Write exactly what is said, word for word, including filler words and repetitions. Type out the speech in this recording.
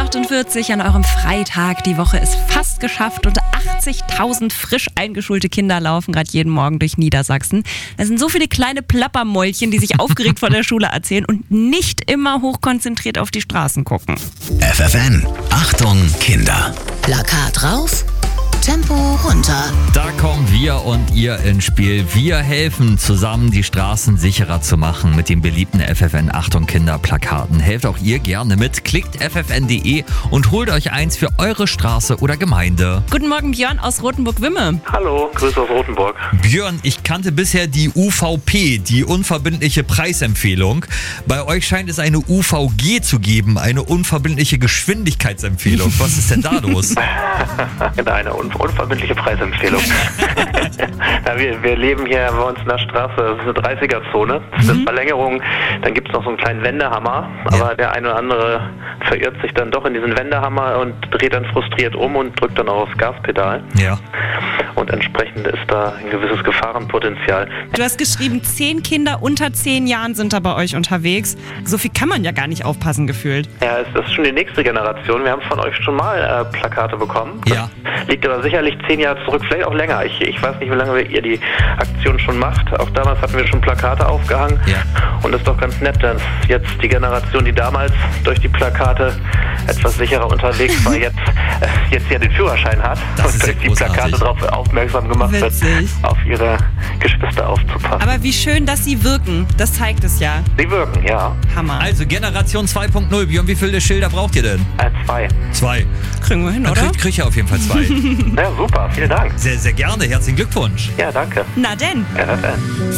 achtundvierzig an eurem Freitag. Die Woche ist fast geschafft und achtzigtausend frisch eingeschulte Kinder laufen gerade jeden Morgen durch Niedersachsen. Das sind so viele kleine Plappermäulchen, die sich aufgeregt von der Schule erzählen und nicht immer hochkonzentriert auf die Straßen gucken. F F N, Achtung Kinder. Plakat rauf, Tempo runter. Da kommen wir und ihr ins Spiel. Wir helfen zusammen, die Straßen sicherer zu machen mit den beliebten F F N Achtung Kinder Plakaten. Helft auch ihr gerne mit. Klickt f f n punkt d e und holt euch eins für eure Straße oder Gemeinde. Guten Morgen, Björn aus Rothenburg-Wimme. Hallo, Grüße aus Rothenburg. Björn, ich kannte bisher die U V P, die unverbindliche Preisempfehlung. Bei euch scheint es eine U V G zu geben, eine unverbindliche Geschwindigkeitsempfehlung. Was ist denn da los? Eine un unverbindliche Preisempfehlung. Ja, wir, wir leben hier bei uns in der Straße, das ist eine dreißiger-Zone. Das ist eine Verlängerung, dann gibt es noch so einen kleinen Wendehammer, aber Ja. der eine oder andere verirrt sich dann doch in diesen Wendehammer und dreht dann frustriert um und drückt dann auch aufs Gaspedal. Ja. Und entsprechend ist da ein gewisses Gefahrenpotenzial. Du hast geschrieben, zehn Kinder unter zehn Jahren sind da bei euch unterwegs. So viel kann man ja gar nicht aufpassen gefühlt. Ja, das ist schon die nächste Generation. Wir haben von euch schon mal äh, Plakate bekommen. Ja. Liegt aber sicherlich zehn Jahre zurück, vielleicht auch länger. Ich, ich weiß nicht, wie lange ihr die Aktion schon macht. Auch damals hatten wir schon Plakate aufgehangen. Ja. Und das ist doch ganz nett, dass jetzt die Generation, die damals durch die Plakate etwas sicherer unterwegs war, jetzt, äh, jetzt ja den Führerschein hat Das und ist durch ja die großartig. Plakate darauf aufmerksam gemacht Witzig. wird, auf ihre Geschwister aufzupassen. Aber wie schön, dass sie wirken. Das zeigt es ja. Sie wirken, ja. Hammer. Also Generation zwei punkt null. Björn, wie viele Schilder braucht ihr denn? Äh, zwei. Zwei. Kriegen wir hin, Dann oder? kriegt kriegt ihr auf jeden Fall zwei. Ja, super. Vielen Dank. Sehr, sehr gerne. Herzlichen Glückwunsch. Ja, danke. Na denn. F F N.